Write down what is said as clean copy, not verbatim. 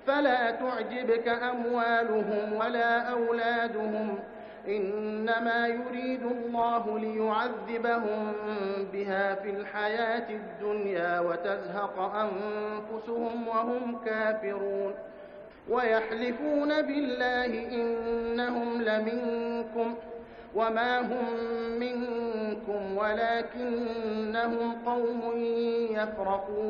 فلا تعجبك أموالهم ولا أولادهم، إنما يريد الله ليعذبهم بها في الحياة الدنيا وتزهق أنفسهم وهم كافرون. ويحلفون بالله إنهم لمنكم وما هم منكم ولكنهم قوم يفرقون.